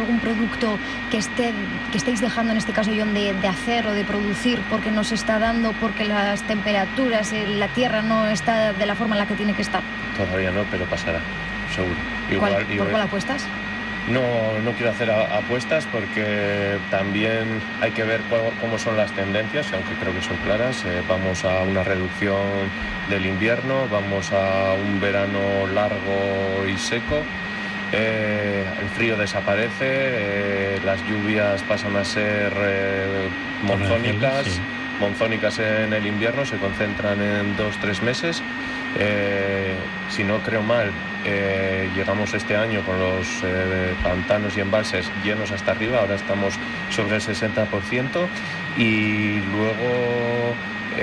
algún producto que estéis dejando, en este caso, Jon, de hacer o de producir porque no se está dando, porque las temperaturas, la tierra no está de la forma en la que tiene que estar? Todavía no, pero pasará, seguro. ¿Por cuál apuestas? No quiero hacer apuestas porque también hay que ver cómo son las tendencias, aunque creo que son claras. Vamos a una reducción del invierno, vamos a un verano largo y seco, el frío desaparece, las lluvias pasan a ser monzónicas. Sí. Monzónicas en el invierno, se concentran en 2-3 meses. Si no creo mal, llegamos este año con los pantanos y embalses llenos hasta arriba, ahora estamos sobre el 60%, y luego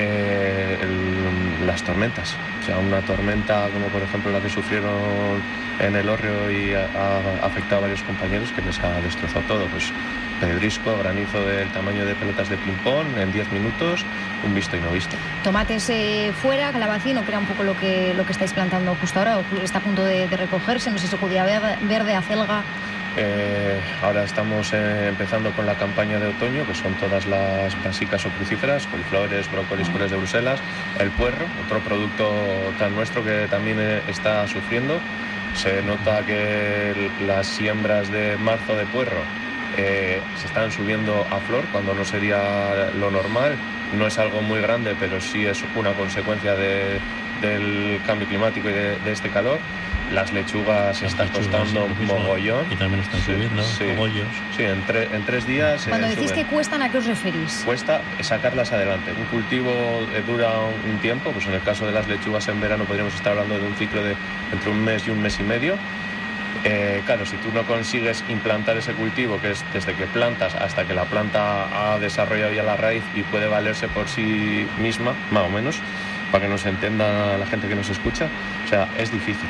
las tormentas. O sea, una tormenta como por ejemplo la que sufrieron en el Hórreo y ha afectado a varios compañeros, que les ha destrozado todo, pues pedrisco, granizo del tamaño de pelotas de ping-pong en 10 minutos, un visto y no visto. Tomates fuera, calabacín, que era un poco lo que estáis plantando justo ahora, o está a punto de recogerse, no sé si judía verde, acelga. Ahora estamos empezando con la campaña de otoño, que son todas las brasicas o crucíferas, coliflores, brócolis, coles de Bruselas, el puerro, otro producto tan nuestro que también está sufriendo. Se nota que las siembras de marzo de puerro se están subiendo a flor cuando no sería lo normal. No es algo muy grande, pero sí es una consecuencia del cambio climático y de este calor. Las lechugas están costando mogollón. Y también están subiendo, cogollos. Sí, en 3 días. Cuando decís que cuestan, ¿a qué os referís? Cuesta sacarlas adelante. Un cultivo dura un tiempo, pues en el caso de las lechugas en verano podríamos estar hablando de un ciclo de entre un mes y un mes y medio. Claro, si tú no consigues implantar ese cultivo, que es desde que plantas hasta que la planta ha desarrollado ya la raíz y puede valerse por sí misma, más o menos, para que nos entienda la gente que nos escucha, o sea, es difícil.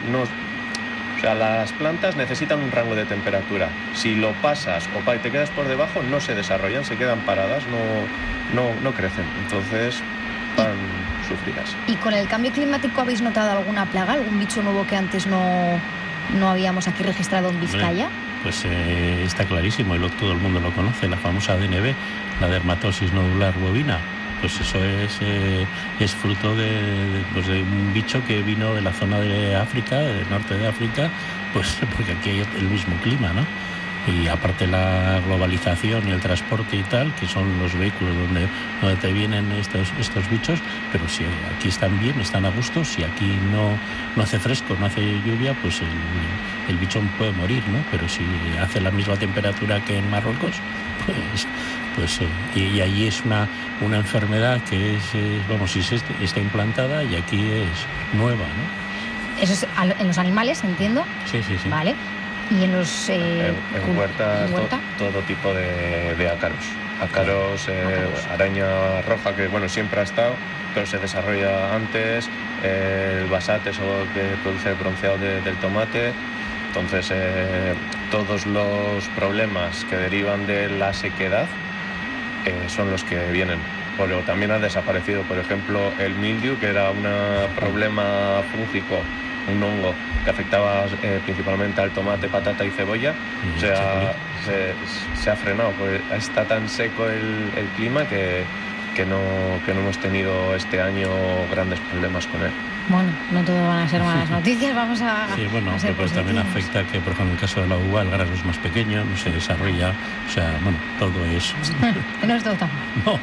O sea, las plantas necesitan un rango de temperatura. Si lo pasas o te quedas por debajo, no se desarrollan, se quedan paradas, no crecen. Entonces, van sufridas. ¿Y con el cambio climático habéis notado alguna plaga, algún bicho nuevo que antes no habíamos aquí registrado en Vizcaya? Pues está clarísimo, todo el mundo lo conoce, la famosa DNB, la dermatosis nodular bovina. Pues eso es fruto de un bicho que vino de la zona de África, del norte de África, pues porque aquí hay el mismo clima, ¿no? Y aparte la globalización y el transporte y tal, que son los vehículos donde te vienen estos bichos, pero si aquí están bien, están a gusto, si aquí no hace fresco, no hace lluvia, pues el bicho puede morir, ¿no? Pero si hace la misma temperatura que en Marruecos, pues y allí es una enfermedad que sí está implantada y aquí es nueva, ¿no? Eso es en los animales, entiendo. Sí. Vale. Y en los en huertas, todo tipo de ácaros. Ácaros, araña roja, que bueno, siempre ha estado, pero se desarrolla antes, el basate, eso que produce el bronceado del tomate. Entonces, todos los problemas que derivan de la sequedad son los que vienen. Pero también ha desaparecido, por ejemplo, el mildiu, que era un problema fúngico, un hongo que afectaba principalmente al tomate, patata y cebolla. O sea, se ha frenado, pues está tan seco el clima que no hemos tenido este año grandes problemas con él. Bueno, no todo van a ser malas noticias, vamos a... Sí, bueno, pero también afecta que, por ejemplo, en el caso de la uva, el grano es más pequeño, no se desarrolla, o sea, bueno, todo es... No es todo tan mal. No.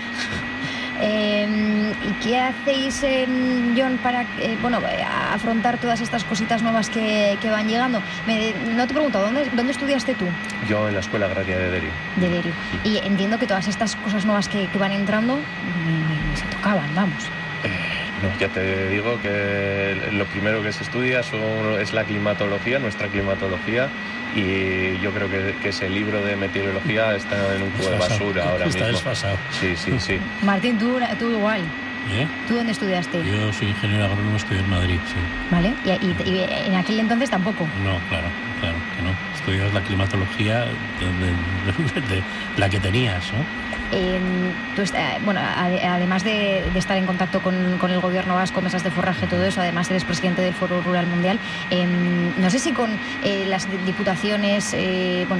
¿Y qué hacéis, Jon, para afrontar todas estas cositas nuevas que van llegando? No te pregunto, ¿dónde estudiaste tú? Yo en la Escuela Agraria de Derio. De Derio. Y entiendo que todas estas cosas nuevas que van entrando se tocaban, vamos. No, ya te digo que lo primero que se estudia es la climatología, nuestra climatología, y yo creo que ese libro de meteorología está en un cubo de basura ahora mismo. Está desfasado. Sí. Martín, tú igual. ¿Tú dónde estudiaste? Yo soy ingeniero agrónomo, estudié en Madrid, sí. ¿Vale? ¿Y en aquel entonces tampoco? No, claro que no. Estudias la climatología de la que tenías, ¿no? Tú además de estar en contacto con el gobierno vasco, mesas de forraje, todo eso, además eres presidente del Foro Rural Mundial, no sé si con las diputaciones,